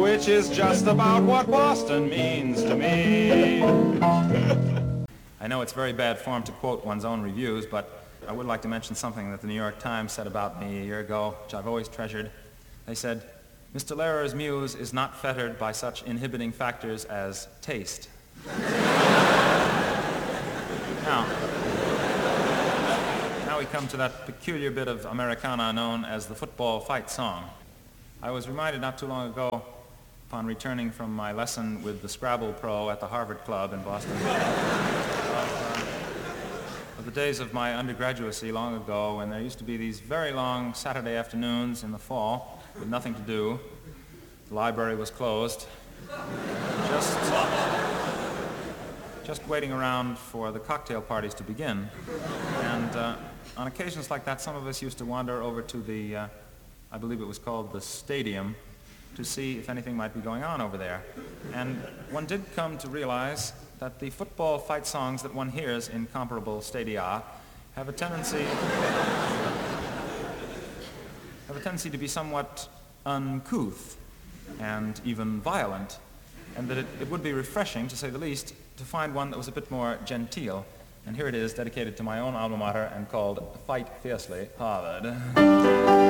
which is just about what Boston means to me. I know it's very bad form to quote one's own reviews, but I would like to mention something that the New York Times said about me a year ago, which I've always treasured. They said, "Mr. Lehrer's muse is not fettered by such inhibiting factors as taste." Now we come to that peculiar bit of Americana known as the football fight song. I was reminded not too long ago, upon returning from my lesson with the Scrabble Pro at the Harvard Club in Boston, of the days of my undergraduacy long ago, when there used to be these very long Saturday afternoons in the fall with nothing to do. The library was closed. Just waiting around for the cocktail parties to begin. And on occasions like that, some of us used to wander over to the, I believe it was called the Stadium, to see if anything might be going on over there. And one did come to realize that the football fight songs that one hears in comparable stadia have a tendency to be somewhat uncouth and even violent, and that it would be refreshing, to say the least, to find one that was a bit more genteel. And here it is, dedicated to my own alma mater and called Fight Fiercely, Harvard.